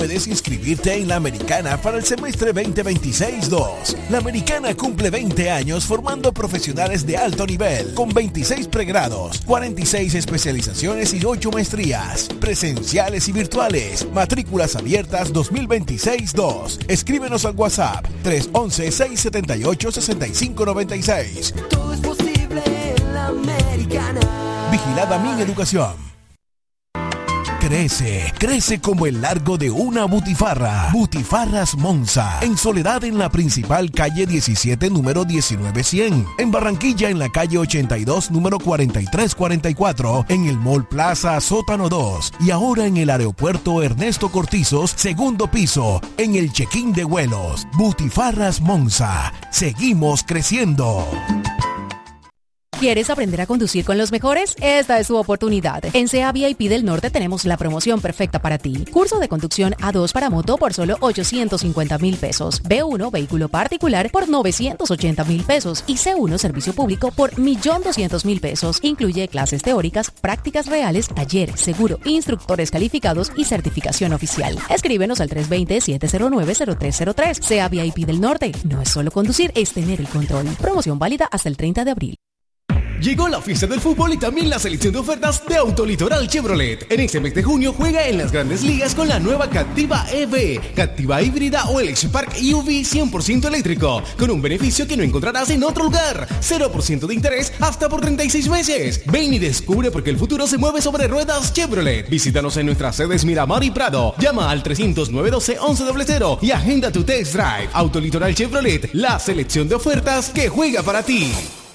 Puedes inscribirte en La Americana para el semestre 2026-2. La Americana cumple 20 años formando profesionales de alto nivel, con 26 pregrados, 46 especializaciones y 8 maestrías, presenciales y virtuales. Matrículas abiertas 2026-2. Escríbenos al WhatsApp 311-678-6596. Todo es posible en La Americana. Vigilada Mineducación. Crece como el largo de una butifarra. Butifarras Monza, en Soledad en la principal calle 17, número 19100. En Barranquilla en la calle 82, número 4344. En el Mall Plaza Sótano 2. Y ahora en el aeropuerto Ernesto Cortizos, segundo piso, en el check-in de vuelos. Butifarras Monza. Seguimos creciendo. ¿Quieres aprender a conducir con los mejores? Esta es tu oportunidad. En CA VIP del Norte tenemos la promoción perfecta para ti. Curso de conducción A2 para moto por solo 850,000 pesos. B1 vehículo particular por 980,000 pesos. Y C1 servicio público por 1,200,000 pesos. Incluye clases teóricas, prácticas reales, taller, seguro, instructores calificados y certificación oficial. Escríbenos al 320-709-0303. CA VIP del Norte. No es solo conducir, es tener el control. Promoción válida hasta el 30 de abril. Llegó la fiesta del fútbol y también la selección de ofertas de Autolitoral Chevrolet. En este mes de junio juega en las grandes ligas con la nueva Captiva EV, Captiva híbrida o el X-Park UV 100% eléctrico, con un beneficio que no encontrarás en otro lugar. 0% de interés hasta por 36 meses. Ven y descubre por qué el futuro se mueve sobre ruedas Chevrolet. Visítanos en nuestras sedes Miramar y Prado. Llama al 300-912-1100 y agenda tu test drive. Autolitoral Chevrolet, la selección de ofertas que juega para ti.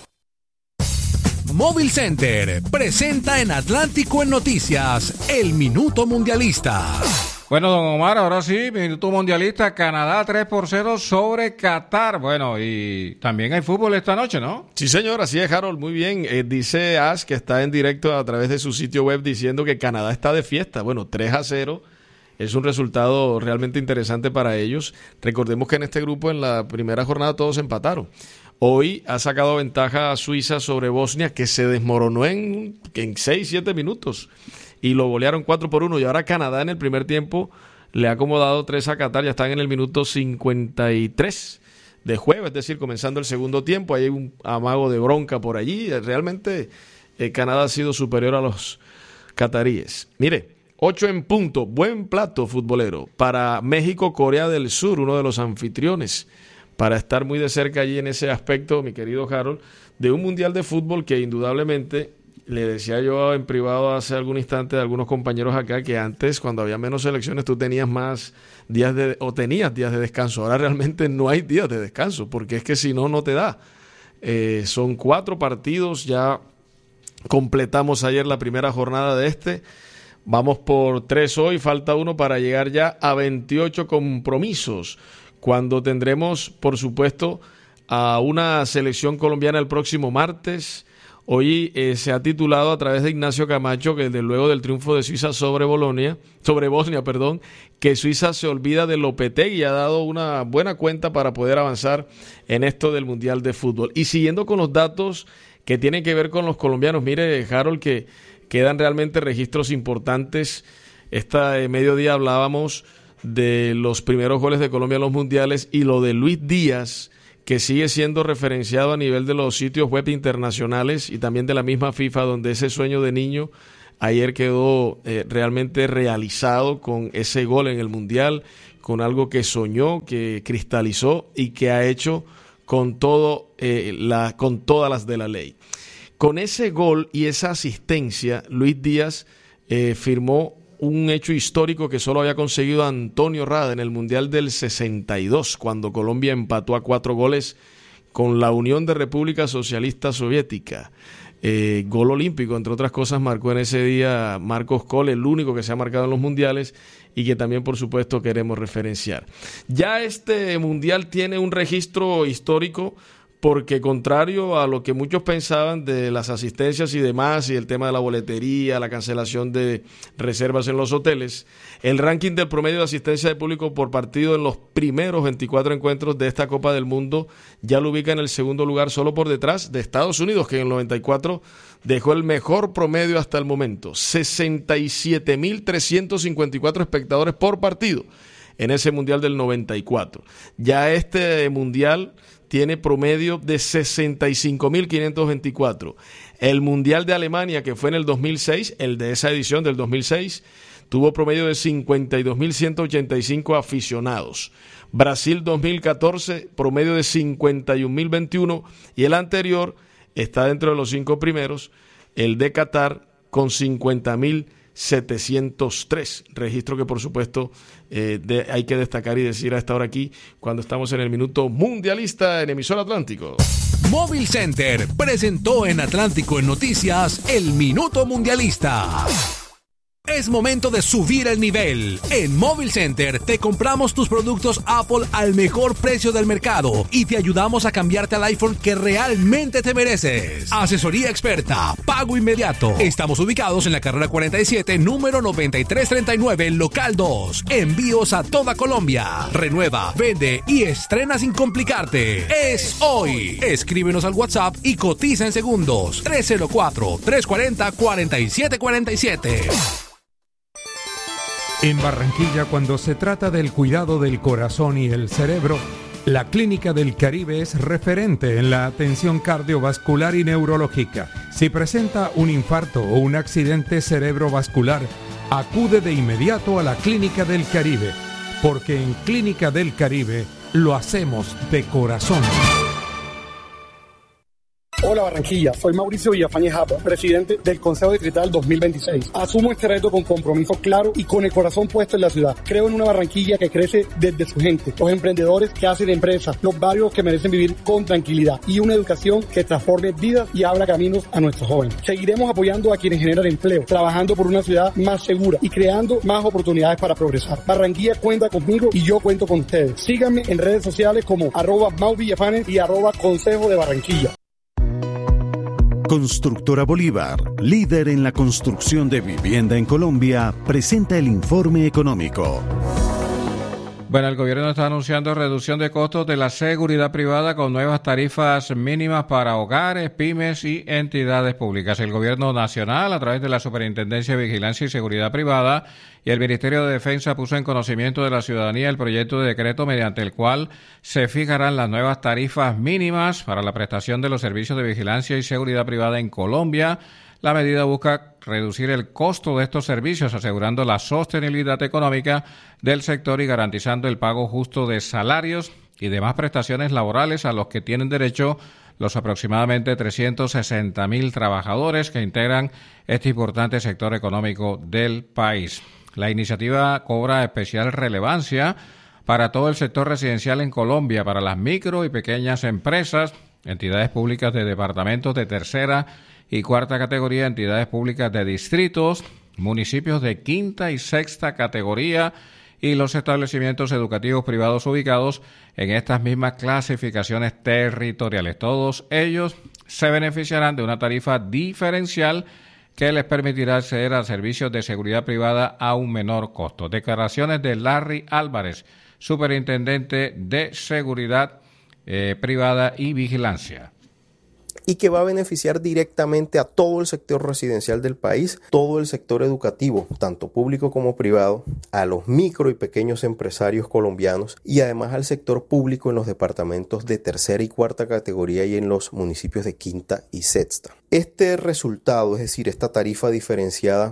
Móvil Center presenta en Atlántico en Noticias el Minuto Mundialista. Bueno, don Omar, ahora sí, Minuto Mundialista, Canadá 3-0 sobre Qatar. Bueno, y también hay fútbol esta noche, ¿no? Sí, señor, así es, Harold, muy bien. Dice Ash, que está en directo a través de su sitio web, diciendo que Canadá está de fiesta. Bueno, 3-0 es un resultado realmente interesante para ellos. Recordemos que en este grupo, en la primera jornada, todos empataron. Hoy ha sacado ventaja a Suiza sobre Bosnia, que se desmoronó en 6-7 minutos y lo golearon 4-1. Y ahora Canadá en el primer tiempo le ha acomodado 3 a Qatar. Ya están en el minuto 53 de juego, es decir, comenzando el segundo tiempo. Hay un amago de bronca por allí. Realmente Canadá ha sido superior a los cataríes. Mire, 8 en punto, buen plato futbolero para México, Corea del Sur, uno de los anfitriones, para estar muy de cerca allí en ese aspecto, mi querido Harold, de un mundial de fútbol que indudablemente, le decía yo en privado hace algún instante a algunos compañeros acá, que antes, cuando había menos selecciones, tú tenías más días tenías días de descanso. Ahora realmente no hay días de descanso, porque es que si no, no te da. Son 4 partidos, ya completamos ayer la primera jornada de este. Vamos por 3 hoy, falta 1 para llegar ya a 28 compromisos, cuando tendremos, por supuesto, a una selección colombiana el próximo martes. Hoy se ha titulado a través de Ignacio Camacho que desde luego del triunfo de Suiza sobre Bosnia, que Suiza se olvida de Lopetegui y ha dado una buena cuenta para poder avanzar en esto del Mundial de Fútbol. Y siguiendo con los datos que tienen que ver con los colombianos, mire, Harold, que quedan realmente registros importantes. Mediodía hablábamos de los primeros goles de Colombia en los mundiales y lo de Luis Díaz, que sigue siendo referenciado a nivel de los sitios web internacionales y también de la misma FIFA, donde ese sueño de niño ayer quedó realmente realizado con ese gol en el mundial, con algo que soñó, que cristalizó y que ha hecho con todas las de la ley. Con ese gol y esa asistencia, Luis Díaz firmó un hecho histórico que solo había conseguido Antonio Rada en el Mundial del 62, cuando Colombia empató a 4 goles con la Unión de República Socialista Soviética. Gol olímpico, entre otras cosas, marcó en ese día Marcos Cole, el único que se ha marcado en los mundiales y que también, por supuesto, queremos referenciar. Ya este mundial tiene un registro histórico porque contrario a lo que muchos pensaban de las asistencias y demás, y el tema de la boletería, la cancelación de reservas en los hoteles, el ranking del promedio de asistencia de público por partido en los primeros 24 encuentros de esta Copa del Mundo ya lo ubica en el segundo lugar, solo por detrás de Estados Unidos, que en el 94 dejó el mejor promedio hasta el momento, 67.354 espectadores por partido en ese Mundial del 94. Ya este Mundial tiene promedio de 65.524. El Mundial de Alemania, que fue en el 2006, el de esa edición del 2006, tuvo promedio de 52.185 aficionados. Brasil 2014, promedio de 51.021, y el anterior está dentro de los 5 primeros, el de Qatar, con 50.703, registro que por supuesto hay que destacar y decir a esta hora aquí, cuando estamos en el Minuto Mundialista en Emisora Atlántico. Móvil Center presentó en Atlántico en Noticias el Minuto Mundialista. Es momento de subir el nivel. En Móvil Center te compramos tus productos Apple al mejor precio del mercado y te ayudamos a cambiarte al iPhone que realmente te mereces. Asesoría experta, pago inmediato. Estamos ubicados en la carrera 47, número 9339, local 2. Envíos a toda Colombia. Renueva, vende y estrena sin complicarte. Es hoy. Escríbenos al WhatsApp y cotiza en segundos. 304-340-4747. En Barranquilla, cuando se trata del cuidado del corazón y el cerebro, la Clínica del Caribe es referente en la atención cardiovascular y neurológica. Si presenta un infarto o un accidente cerebrovascular, acude de inmediato a la Clínica del Caribe, porque en Clínica del Caribe lo hacemos de corazón. Hola Barranquilla, soy Mauricio Villafañez Japa, presidente del Consejo Distrital 2026. Asumo este reto con compromiso claro y con el corazón puesto en la ciudad. Creo en una Barranquilla que crece desde su gente, los emprendedores que hacen empresas, los barrios que merecen vivir con tranquilidad y una educación que transforme vidas y abra caminos a nuestros jóvenes. Seguiremos apoyando a quienes generan empleo, trabajando por una ciudad más segura y creando más oportunidades para progresar. Barranquilla cuenta conmigo y yo cuento con ustedes. Síganme en redes sociales como @MauVillafañez y @Consejo de Barranquilla. Constructora Bolívar, líder en la construcción de vivienda en Colombia, presenta el informe económico. Bueno, el gobierno está anunciando reducción de costos de la seguridad privada con nuevas tarifas mínimas para hogares, pymes y entidades públicas. El gobierno nacional, a través de la Superintendencia de Vigilancia y Seguridad Privada y el Ministerio de Defensa, puso en conocimiento de la ciudadanía el proyecto de decreto mediante el cual se fijarán las nuevas tarifas mínimas para la prestación de los servicios de vigilancia y seguridad privada en Colombia. La medida busca reducir el costo de estos servicios, asegurando la sostenibilidad económica del sector y garantizando el pago justo de salarios y demás prestaciones laborales a los que tienen derecho los aproximadamente 360.000 trabajadores que integran este importante sector económico del país. La iniciativa cobra especial relevancia para todo el sector residencial en Colombia, para las micro y pequeñas empresas, entidades públicas de departamentos de tercera y cuarta categoría, entidades públicas de distritos, municipios de quinta y sexta categoría y los establecimientos educativos privados ubicados en estas mismas clasificaciones territoriales. Todos ellos se beneficiarán de una tarifa diferencial que les permitirá acceder a servicios de seguridad privada a un menor costo. Declaraciones de Larry Álvarez, superintendente de Seguridad Privada y Vigilancia. Y que va a beneficiar directamente a todo el sector residencial del país, todo el sector educativo, tanto público como privado, a los micro y pequeños empresarios colombianos y además al sector público en los departamentos de tercera y cuarta categoría y en los municipios de quinta y sexta. Este resultado, es decir, esta tarifa diferenciada,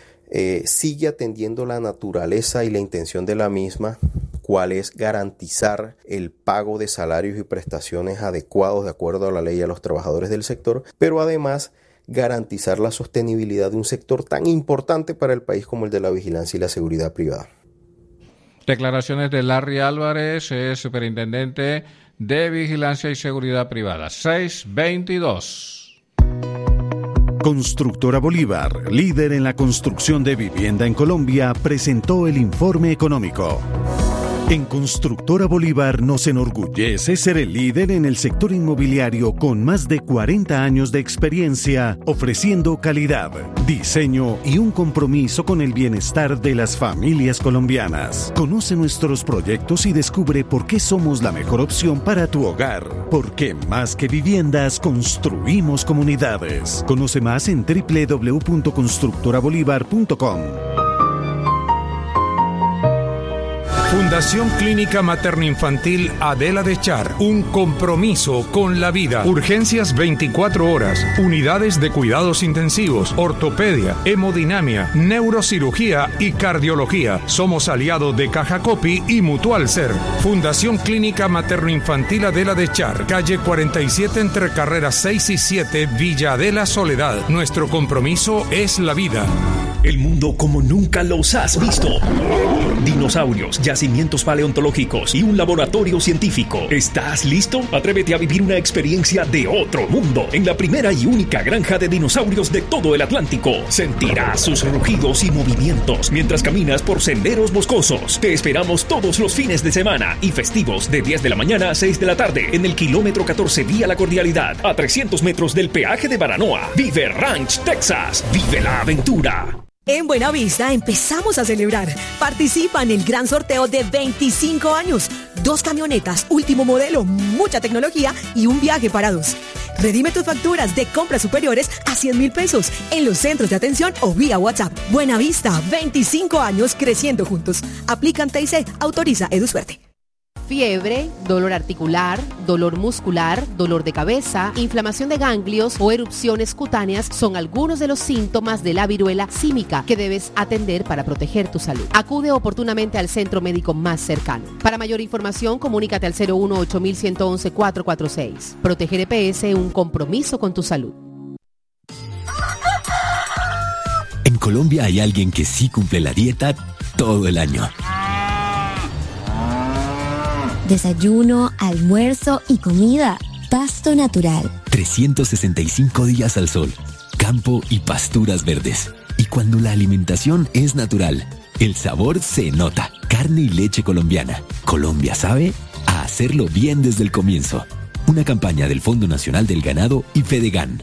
sigue atendiendo la naturaleza y la intención de la misma, cuál es garantizar el pago de salarios y prestaciones adecuados de acuerdo a la ley a los trabajadores del sector, pero además garantizar la sostenibilidad de un sector tan importante para el país como el de la vigilancia y la seguridad privada. Declaraciones de Larry Álvarez, superintendente de Vigilancia y Seguridad Privada. 622. Constructora Bolívar, líder en la construcción de vivienda en Colombia, presentó el informe económico. En Constructora Bolívar nos enorgullece ser el líder en el sector inmobiliario con más de 40 años de experiencia, ofreciendo calidad, diseño y un compromiso con el bienestar de las familias colombianas. Conoce nuestros proyectos y descubre por qué somos la mejor opción para tu hogar. Porque más que viviendas, construimos comunidades. Conoce más en www.constructorabolívar.com. Fundación Clínica Materno-Infantil Adela de Char. Un compromiso con la vida. Urgencias 24 horas. Unidades de cuidados intensivos. Ortopedia, hemodinamia, neurocirugía y cardiología. Somos aliados de Caja Copy y Mutual Ser. Fundación Clínica Materno-Infantil Adela de Char. Calle 47 entre carreras 6 y 7, Villa Adela Soledad. Nuestro compromiso es la vida. El mundo como nunca los has visto. Dinosaurios, yacimientos paleontológicos y un laboratorio científico. ¿Estás listo? Atrévete a vivir una experiencia de otro mundo en la primera y única granja de dinosaurios de todo el Atlántico. Sentirás sus rugidos y movimientos mientras caminas por senderos boscosos. Te esperamos todos los fines de semana y festivos de 10 de la mañana a 6 de la tarde en el kilómetro 14 vía La Cordialidad, a 300 metros del peaje de Baranoa. Vive Ranch, Texas. Vive la aventura. En Buenavista empezamos a celebrar. Participa en el gran sorteo de 25 años. 2 camionetas, último modelo, mucha tecnología y un viaje para 2. Redime tus facturas de compras superiores a 100,000 pesos en los centros de atención o vía WhatsApp. Buenavista, 25 años creciendo juntos. Aplican TIC, autoriza EduSuerte. Fiebre, dolor articular, dolor muscular, dolor de cabeza, inflamación de ganglios o erupciones cutáneas son algunos de los síntomas de la viruela símica que debes atender para proteger tu salud. Acude oportunamente al centro médico más cercano. Para mayor información, comunícate al 01-8111-446. Proteger EPS, un compromiso con tu salud. En Colombia hay alguien que sí cumple la dieta todo el año. Desayuno, almuerzo y comida. Pasto natural. 365 días al sol, campo y pasturas verdes. Y cuando la alimentación es natural, el sabor se nota. Carne y leche colombiana. Colombia sabe a hacerlo bien desde el comienzo. Una campaña del Fondo Nacional del Ganado y Fedegan.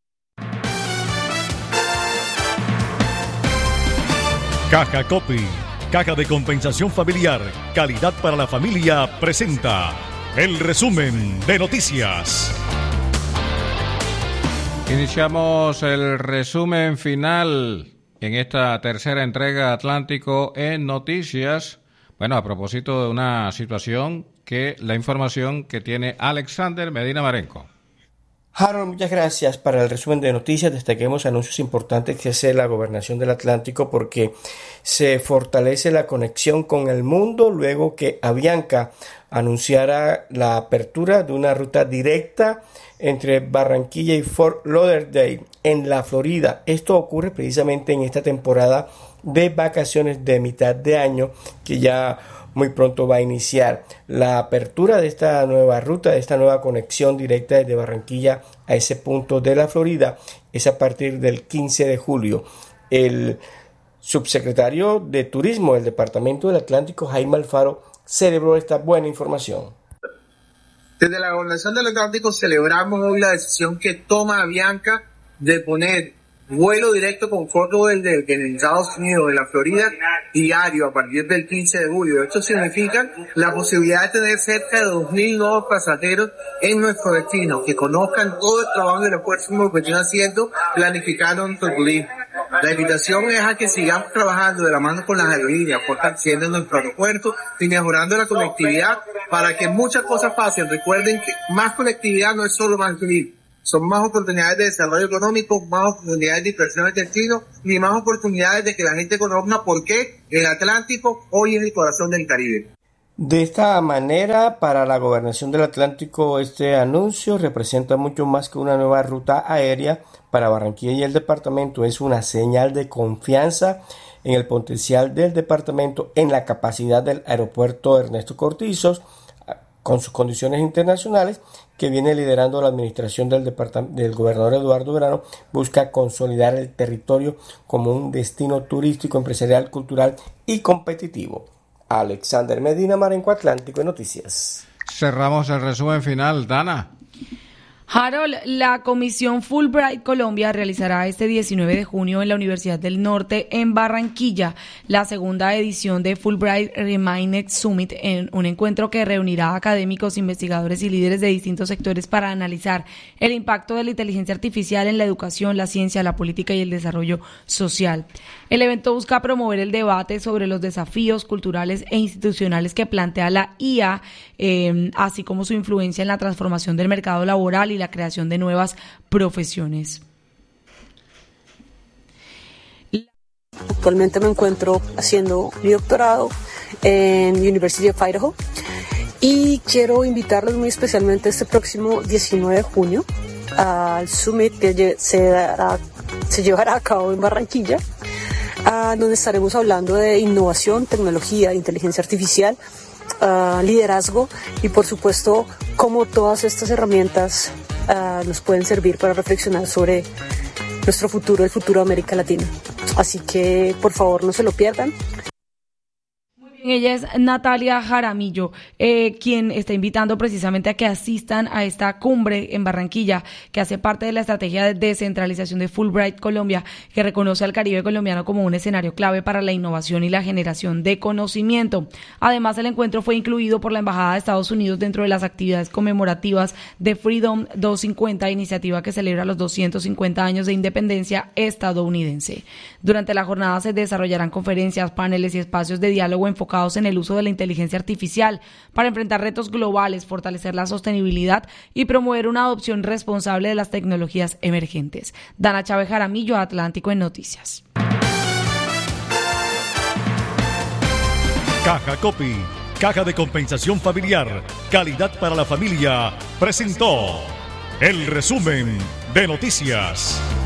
Caja Copy, Caja de Compensación Familiar, calidad para la familia, presenta el resumen de noticias. Iniciamos el resumen final en esta tercera entrega Atlántico en Noticias. Bueno, a propósito de una situación la información que tiene Alexander Medina Marenco. Harold, muchas gracias. Para el resumen de noticias destaquemos anuncios importantes que hace la Gobernación del Atlántico porque se fortalece la conexión con el mundo luego que Avianca anunciara la apertura de una ruta directa entre Barranquilla y Fort Lauderdale en la Florida. Esto ocurre precisamente en esta temporada de vacaciones de mitad de año que ya muy pronto va a iniciar. La apertura de esta nueva ruta, de esta nueva conexión directa desde Barranquilla a ese punto de la Florida es a partir del 15 de julio. El subsecretario de Turismo del Departamento del Atlántico, Jaime Alfaro, celebró esta buena información. Desde la Gobernación del Atlántico celebramos hoy la decisión que toma Avianca de poner vuelo directo con Fort Lauderdale en Estados Unidos, en la Florida, diario a partir del 15 de julio. Esto significa la posibilidad de tener cerca de 2,000 nuevos pasajeros en nuestro destino, que conozcan todo el trabajo y el esfuerzo que están haciendo, planificando nuestro turismo. La invitación es a que sigamos trabajando de la mano con las aerolíneas, fortaleciendo nuestro aeropuerto y mejorando la conectividad para que muchas cosas pasen. Recuerden que más conectividad no es solo más turismo. Son más oportunidades de desarrollo económico, más oportunidades de inversión en destino y más oportunidades de que la gente conozca por qué el Atlántico hoy es el corazón del Caribe. De esta manera, para la Gobernación del Atlántico, este anuncio representa mucho más que una nueva ruta aérea para Barranquilla y el departamento. Es una señal de confianza en el potencial del departamento, en la capacidad del aeropuerto Ernesto Cortizos, con sus condiciones internacionales, que viene liderando la administración del gobernador Eduardo Verano, busca consolidar el territorio como un destino turístico, empresarial, cultural y competitivo. Alexander Medina, Marenco Atlántico de Noticias. Cerramos el resumen final, Dana. Harold, la Comisión Fulbright Colombia realizará este 19 de junio en la Universidad del Norte en Barranquilla la segunda edición de Fulbright Remained Summit, en un encuentro que reunirá a académicos, investigadores y líderes de distintos sectores para analizar el impacto de la inteligencia artificial en la educación, la ciencia, la política y el desarrollo social. El evento busca promover el debate sobre los desafíos culturales e institucionales que plantea la IA, así como su influencia en la transformación del mercado laboral y la creación de nuevas profesiones. Actualmente me encuentro haciendo mi doctorado en University of Idaho y quiero invitarlos muy especialmente este próximo 19 de junio al Summit que se llevará a cabo en Barranquilla, donde estaremos hablando de innovación, tecnología, inteligencia artificial, liderazgo y por supuesto cómo todas estas herramientas nos pueden servir para reflexionar sobre nuestro futuro, el futuro de América Latina. Así que por favor no se lo pierdan. Ella es Natalia Jaramillo, quien está invitando precisamente a que asistan a esta cumbre en Barranquilla, que hace parte de la estrategia de descentralización de Fulbright Colombia, que reconoce al Caribe colombiano como un escenario clave para la innovación y la generación de conocimiento. Además, el encuentro fue incluido por la Embajada de Estados Unidos dentro de las actividades conmemorativas de Freedom 250, iniciativa que celebra los 250 años de independencia estadounidense. Durante la jornada se desarrollarán conferencias, paneles y espacios de diálogo enfocados en el uso de la inteligencia artificial para enfrentar retos globales, fortalecer la sostenibilidad y promover una adopción responsable de las tecnologías emergentes. Dana Chávez Jaramillo, Atlántico en Noticias. Caja Copy, Caja de Compensación Familiar, Calidad para la Familia, presentó el resumen de noticias.